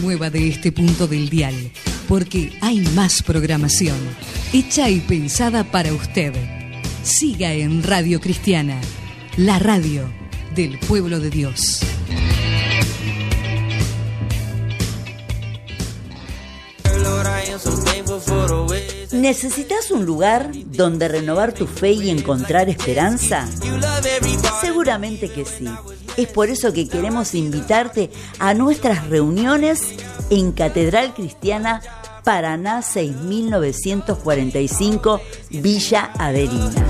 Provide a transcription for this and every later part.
Mueva de este punto del dial, porque hay más programación, hecha y pensada para usted. Siga en Radio Cristiana, la radio del pueblo de Dios. ¿Necesitas un lugar donde renovar tu fe y encontrar esperanza? Seguramente que sí. Es por eso que queremos invitarte a nuestras reuniones en Catedral Cristiana Paraná 6945, Villa Averina.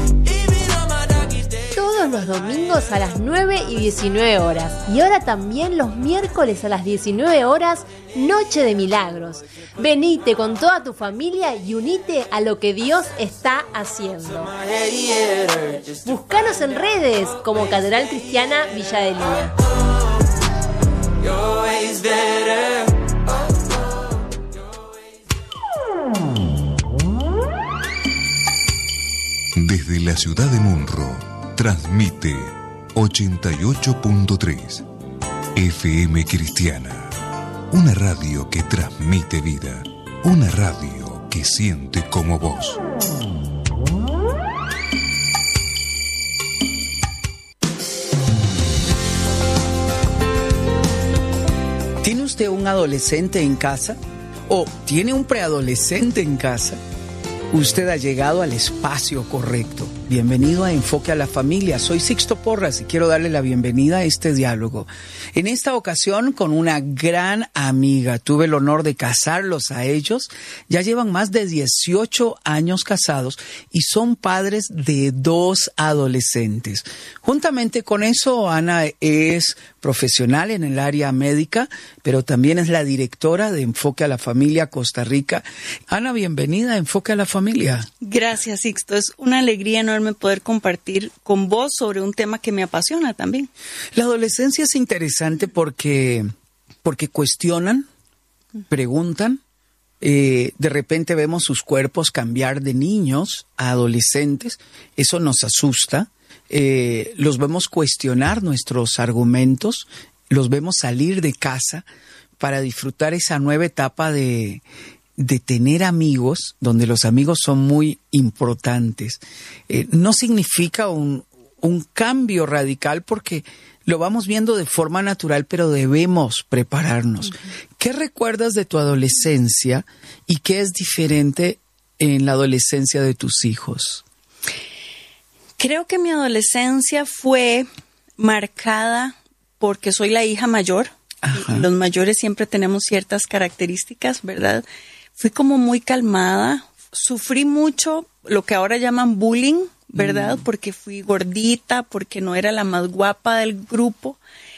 Todos los domingos a las 9 y 19 horas. Y ahora también los miércoles a las 19 horas, Noche de Milagros. Venite con toda tu familia y unite a lo que Dios está haciendo. Búscanos en redes como Catedral Cristiana Villa de Lina. Desde la ciudad de Munro, transmite 88.3 FM Cristiana, una radio que transmite vida, una radio que siente como vos. ¿Tiene usted un adolescente en casa? ¿O tiene un preadolescente en casa? Usted ha llegado al espacio correcto. Bienvenido a Enfoque a la Familia. Soy Sixto Porras y quiero darle la bienvenida a este diálogo. En esta ocasión con una gran amiga. Tuve el honor de casarlos a ellos. Ya llevan más de 18 años casados y son padres de 2 adolescentes. Juntamente con eso, Ana es profesional en el área médica, pero también es la directora de Enfoque a la Familia Costa Rica. Ana, bienvenida a Enfoque a la Familia. Gracias, Sixto. Es una alegría enorme poder compartir con vos sobre un tema que me apasiona también. La adolescencia es interesante porque cuestionan, preguntan. De repente vemos sus cuerpos cambiar de niños a adolescentes. Eso nos asusta. Los vemos cuestionar nuestros argumentos, los vemos salir de casa para disfrutar esa nueva etapa de tener amigos, donde los amigos son muy importantes. No significa un cambio radical porque lo vamos viendo de forma natural, pero debemos prepararnos. Uh-huh. ¿Qué recuerdas de tu adolescencia y qué es diferente en la adolescencia de tus hijos? Creo que mi adolescencia fue marcada porque soy la hija mayor. Ajá. Los mayores siempre tenemos ciertas características, ¿verdad? Fui como muy calmada. Sufrí mucho lo que ahora llaman bullying, ¿verdad? Porque fui gordita, porque no era la más guapa del grupo.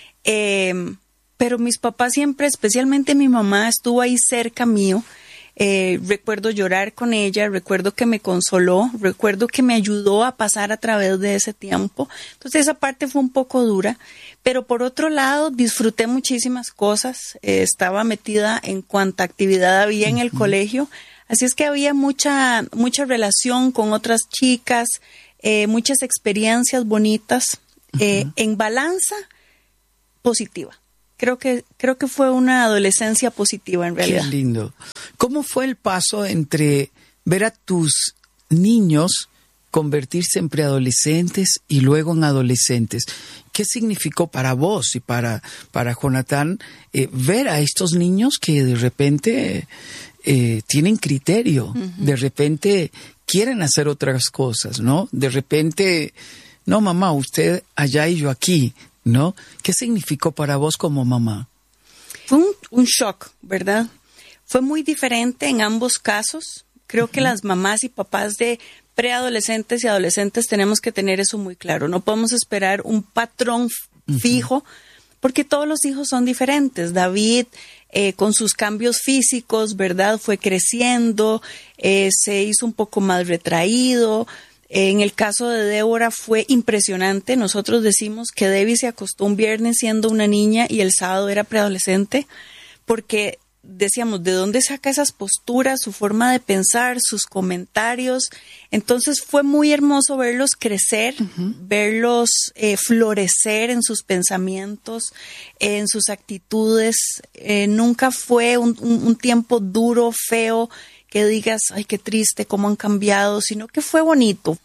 Pero mis papás siempre, especialmente mi mamá, estuvo ahí cerca mío. Recuerdo llorar con ella, recuerdo que me consoló, recuerdo que me ayudó a pasar a través de ese tiempo. Entonces esa parte fue un poco dura, pero por otro lado disfruté muchísimas cosas. Estaba metida en cuanta actividad había en el colegio, así es que había mucha relación con otras chicas, muchas experiencias bonitas, en balanza positiva. Creo que fue una adolescencia positiva en realidad. Qué lindo. ¿Cómo fue el paso entre ver a tus niños convertirse en preadolescentes y luego en adolescentes? ¿Qué significó para vos y para Jonathan ver a estos niños que de repente tienen criterio, de repente quieren hacer otras cosas, ¿no? De repente, no mamá, usted allá y yo aquí, ¿no? ¿Qué significó para vos como mamá? Fue un shock, ¿verdad? Fue muy diferente en ambos casos. Creo que las mamás y papás de preadolescentes y adolescentes tenemos que tener eso muy claro. No podemos esperar un patrón fijo porque todos los hijos son diferentes. David, con sus cambios físicos, ¿verdad? Fue creciendo, se hizo un poco más retraído. En el caso de Débora fue impresionante. Nosotros decimos que Debbie se acostó un viernes siendo una niña y el sábado era preadolescente, porque decíamos, ¿de dónde saca esas posturas, su forma de pensar, sus comentarios? Entonces fue muy hermoso verlos crecer, verlos florecer en sus pensamientos, en sus actitudes. Nunca fue un tiempo duro, feo, que digas, ay, qué triste, cómo han cambiado, sino que fue bonito.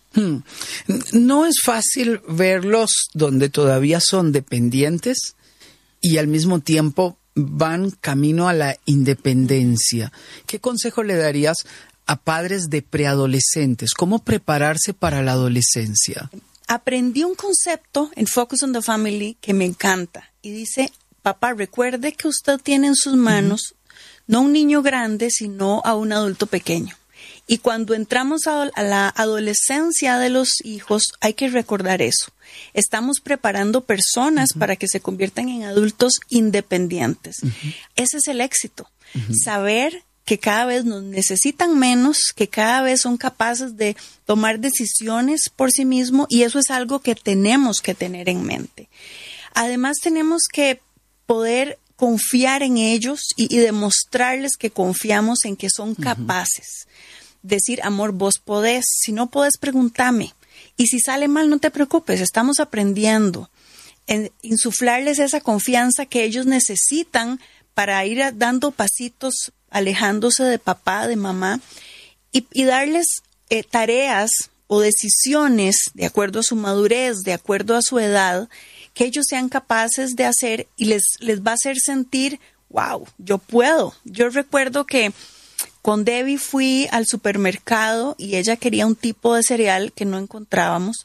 No es fácil verlos donde todavía son dependientes y al mismo tiempo van camino a la independencia. ¿Qué consejo le darías a padres de preadolescentes? ¿Cómo prepararse para la adolescencia? Aprendí un concepto en Focus on the Family que me encanta y dice, papá, recuerde que usted tiene en sus manos no un niño grande, sino a un adulto pequeño. Y cuando entramos a la adolescencia de los hijos, hay que recordar eso. Estamos preparando personas para que se conviertan en adultos independientes. Ese es el éxito. Saber que cada vez nos necesitan menos, que cada vez son capaces de tomar decisiones por sí mismos, y eso es algo que tenemos que tener en mente. Además, tenemos que poder confiar en ellos y demostrarles que confiamos en que son capaces. Decir, amor, vos podés, si no podés, pregúntame. Y si sale mal, no te preocupes, estamos aprendiendo. Insuflarles esa confianza que ellos necesitan para ir dando pasitos, alejándose de papá, de mamá, y darles tareas o decisiones de acuerdo a su madurez, de acuerdo a su edad, que ellos sean capaces de hacer y les va a hacer sentir, wow, yo puedo. Yo recuerdo que con Debbie fui al supermercado y ella quería un tipo de cereal que no encontrábamos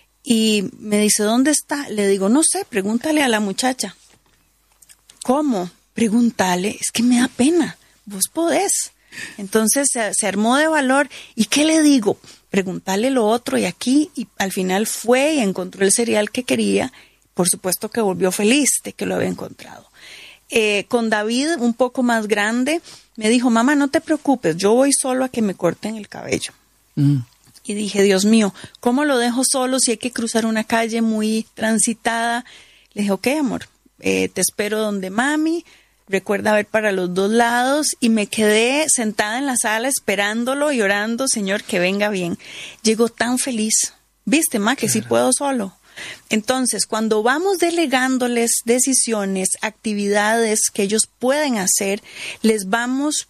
y me dice, ¿dónde está? Le digo, no sé, pregúntale a la muchacha. ¿Cómo? Pregúntale, es que me da pena, vos podés. Entonces se armó de valor. ¿Y qué le digo? Pregúntale lo otro y aquí, y al final fue y encontró el cereal que quería. Por supuesto que volvió feliz de que lo había encontrado. Con David, un poco más grande, me dijo, mamá, no te preocupes, yo voy solo a que me corten el cabello. Y dije, Dios mío, ¿cómo lo dejo solo si hay que cruzar una calle muy transitada? Le dije, ok, amor, te espero donde mami, recuerda ver para los dos lados, y me quedé sentada en la sala esperándolo y orando, Señor, que venga bien. Llegó tan feliz. ¿Viste, ma, que sí puedo solo? Entonces, cuando vamos delegándoles decisiones, actividades que ellos pueden hacer, les vamos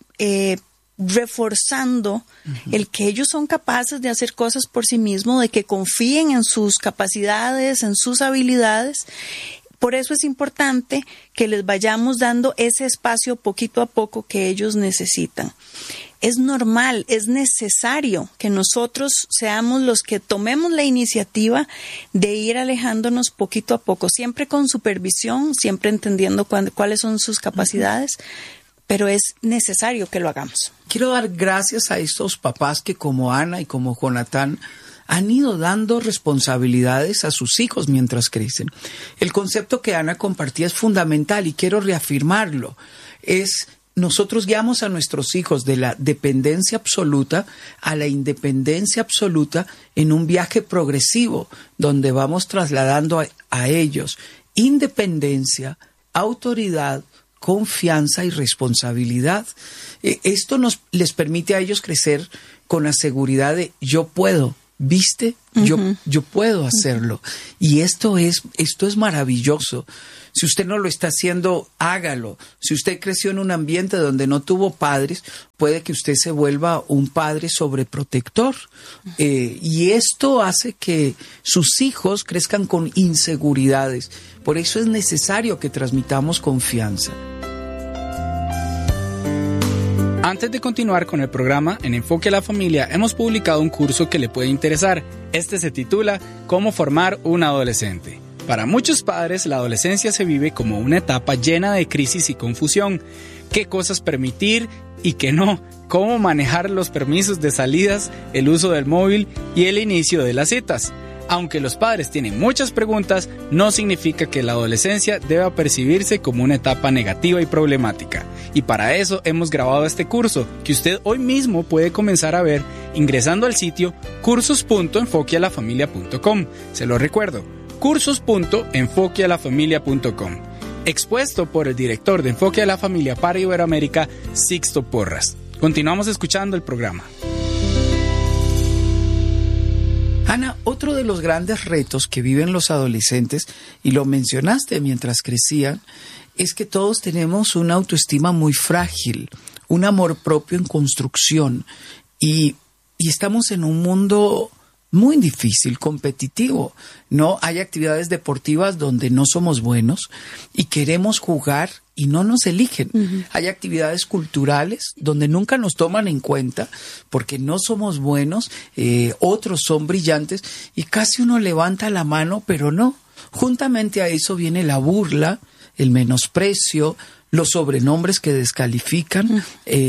reforzando el que ellos son capaces de hacer cosas por sí mismos, de que confíen en sus capacidades, en sus habilidades. Por eso es importante que les vayamos dando ese espacio poquito a poco que ellos necesitan. Es normal, es necesario que nosotros seamos los que tomemos la iniciativa de ir alejándonos poquito a poco, siempre con supervisión, siempre entendiendo cuáles son sus capacidades, pero es necesario que lo hagamos. Quiero dar gracias a estos papás que, como Ana y como Jonathan, han ido dando responsabilidades a sus hijos mientras crecen. El concepto que Ana compartía es fundamental y quiero reafirmarlo. Nosotros guiamos a nuestros hijos de la dependencia absoluta a la independencia absoluta en un viaje progresivo donde vamos trasladando a ellos independencia, autoridad, confianza y responsabilidad. Esto les permite a ellos crecer con la seguridad de yo puedo. ¿Viste? Yo puedo hacerlo. Y esto es maravilloso. Si usted no lo está haciendo, hágalo. Si usted creció en un ambiente donde no tuvo padres, puede que usted se vuelva un padre sobreprotector. Y esto hace que sus hijos crezcan con inseguridades. Por eso es necesario que transmitamos confianza. Antes de continuar con el programa, en Enfoque a la Familia hemos publicado un curso que le puede interesar. Este se titula ¿Cómo formar un adolescente? Para muchos padres, la adolescencia se vive como una etapa llena de crisis y confusión. ¿Qué cosas permitir y qué no? ¿Cómo manejar los permisos de salidas, el uso del móvil y el inicio de las citas? Aunque los padres tienen muchas preguntas, no significa que la adolescencia deba percibirse como una etapa negativa y problemática. Y para eso hemos grabado este curso, que usted hoy mismo puede comenzar a ver ingresando al sitio cursos.enfoquealafamilia.com. Se lo recuerdo, cursos.enfoquealafamilia.com. expuesto por el director de Enfoque a la Familia para Iberoamérica, Sixto Porras. Continuamos escuchando el programa. Ana, otro de los grandes retos que viven los adolescentes, y lo mencionaste mientras crecían, es que todos tenemos una autoestima muy frágil, un amor propio en construcción, y estamos en un mundo muy difícil, competitivo, ¿no? Hay actividades deportivas donde no somos buenos y queremos jugar y no nos eligen. Uh-huh. Hay actividades culturales donde nunca nos toman en cuenta porque no somos buenos, otros son brillantes y casi uno levanta la mano, pero no. Juntamente a eso viene la burla, el menosprecio, los sobrenombres que descalifican,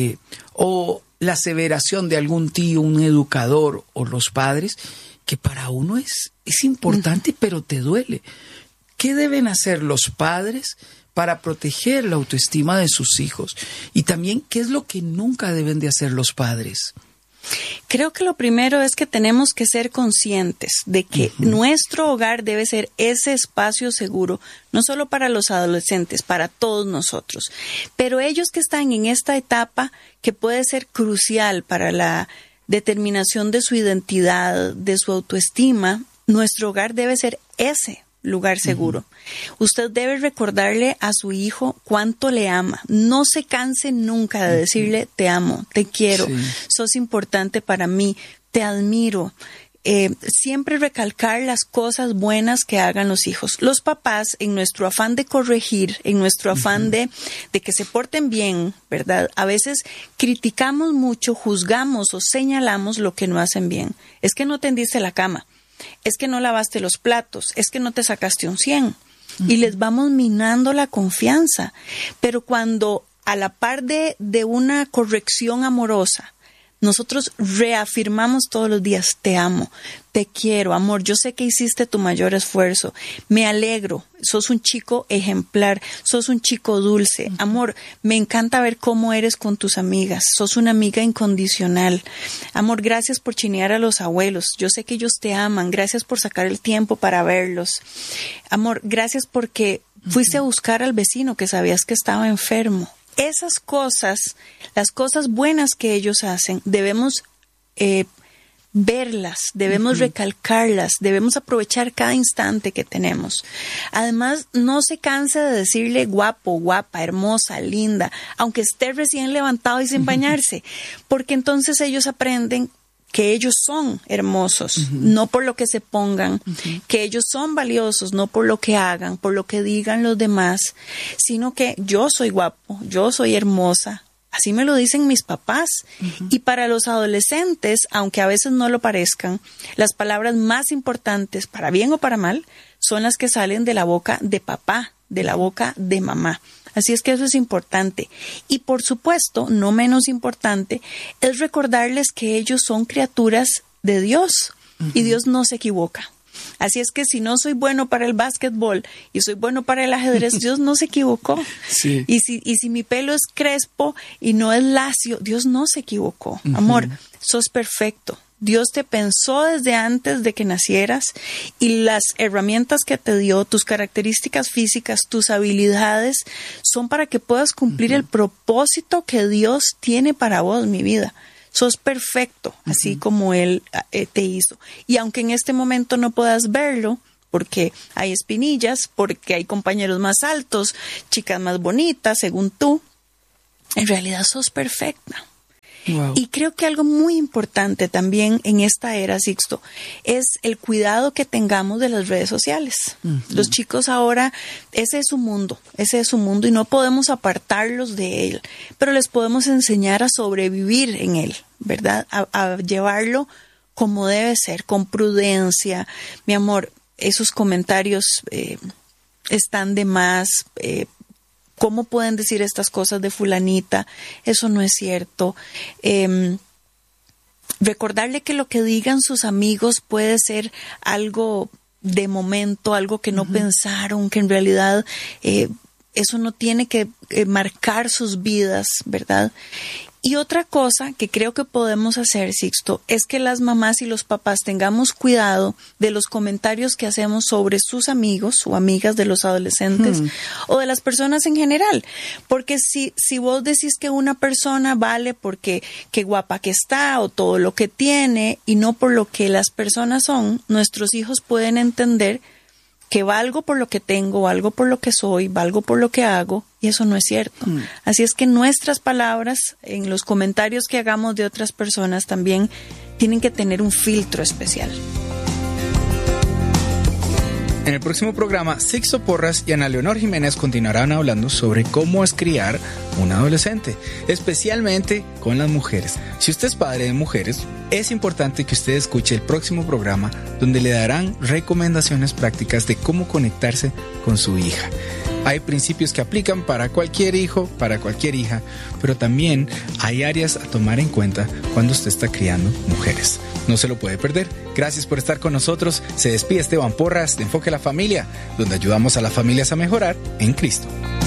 o la aseveración de algún tío, un educador o los padres, que para uno es importante, pero te duele. ¿Qué deben hacer los padres para proteger la autoestima de sus hijos? Y también, ¿qué es lo que nunca deben de hacer los padres? Creo que lo primero es que tenemos que ser conscientes de que nuestro hogar debe ser ese espacio seguro, no solo para los adolescentes, para todos nosotros. Pero ellos que están en esta etapa que puede ser crucial para la determinación de su identidad, de su autoestima, nuestro hogar debe ser ese lugar seguro. Usted debe recordarle a su hijo cuánto le ama. No se canse nunca de decirle te amo, te quiero, sos importante para mí, te admiro. Siempre recalcar las cosas buenas que hagan los hijos. Los papás, en nuestro afán de corregir, en nuestro afán de que se porten bien, ¿verdad? A veces criticamos mucho, juzgamos o señalamos lo que no hacen bien. Es que no tendiste la cama. Es que no lavaste los platos, es que no te sacaste un 100. Y les vamos minando la confianza. Pero cuando a la par de una corrección amorosa, nosotros reafirmamos todos los días, te amo, te quiero, amor, yo sé que hiciste tu mayor esfuerzo, me alegro, sos un chico ejemplar, sos un chico dulce, amor, me encanta ver cómo eres con tus amigas, sos una amiga incondicional, amor, gracias por chinear a los abuelos, yo sé que ellos te aman, gracias por sacar el tiempo para verlos, amor, gracias porque fuiste a buscar al vecino que sabías que estaba enfermo. Esas cosas, las cosas buenas que ellos hacen, debemos verlas, debemos recalcarlas, debemos aprovechar cada instante que tenemos. Además, no se canse de decirle guapo, guapa, hermosa, linda, aunque esté recién levantado y sin bañarse, porque entonces ellos aprenden que ellos son hermosos, no por lo que se pongan, que ellos son valiosos, no por lo que hagan, por lo que digan los demás, sino que yo soy guapo, yo soy hermosa. Así me lo dicen mis papás. Y para los adolescentes, aunque a veces no lo parezcan, las palabras más importantes, para bien o para mal, son las que salen de la boca de papá, de la boca de mamá. Así es que eso es importante. Y por supuesto, no menos importante, es recordarles que ellos son criaturas de Dios y Dios no se equivoca. Así es que si no soy bueno para el básquetbol y soy bueno para el ajedrez, Dios no se equivocó. Sí. Y si mi pelo es crespo y no es lacio, Dios no se equivocó. Amor, sos perfecto. Dios te pensó desde antes de que nacieras y las herramientas que te dio, tus características físicas, tus habilidades, son para que puedas cumplir el propósito que Dios tiene para vos, mi vida. Sos perfecto, así como Él te hizo. Y aunque en este momento no puedas verlo, porque hay espinillas, porque hay compañeros más altos, chicas más bonitas, según tú, en realidad sos perfecta. Wow. Y creo que algo muy importante también en esta era, Sixto, es el cuidado que tengamos de las redes sociales. Los chicos ahora, ese es su mundo y no podemos apartarlos de él, pero les podemos enseñar a sobrevivir en él, ¿verdad? A llevarlo como debe ser, con prudencia. Mi amor, esos comentarios están de más. ¿Cómo pueden decir estas cosas de fulanita? Eso no es cierto. Recordarle que lo que digan sus amigos puede ser algo de momento, algo que no pensaron, que en realidad eso no tiene que marcar sus vidas, ¿verdad? Y otra cosa que creo que podemos hacer, Sixto, es que las mamás y los papás tengamos cuidado de los comentarios que hacemos sobre sus amigos o amigas de los adolescentes o de las personas en general. Porque si vos decís que una persona vale porque qué guapa que está o todo lo que tiene y no por lo que las personas son, nuestros hijos pueden entender que valgo por lo que tengo, valgo por lo que soy, valgo por lo que hago, y eso no es cierto. Así es que nuestras palabras en los comentarios que hagamos de otras personas también tienen que tener un filtro especial. En el próximo programa, Sixto Porras y Ana Leonor Jiménez continuarán hablando sobre cómo es criar un adolescente, especialmente con las mujeres. Si usted es padre de mujeres, es importante que usted escuche el próximo programa donde le darán recomendaciones prácticas de cómo conectarse con su hija. Hay principios que aplican para cualquier hijo, para cualquier hija, pero también hay áreas a tomar en cuenta cuando usted está criando mujeres. No se lo puede perder. Gracias por estar con nosotros. Se despide Esteban Porras de Enfoque a la Familia, donde ayudamos a las familias a mejorar en Cristo.